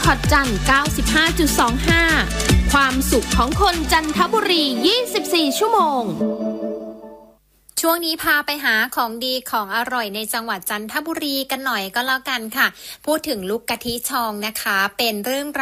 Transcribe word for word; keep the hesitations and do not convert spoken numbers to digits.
คอร์ดจันทร์ เก้าสิบห้าจุดสองห้า ความสุขของคนจันทบุรี ยี่สิบสี่ ชั่วโมงช่วงนี้พาไปหาของดีของอร่อยในจังหวัดจันทบุรีกันหน่อยก็แล้วกันค่ะพูดถึงลูกกะทิชองนะคะเป็นเรื่อง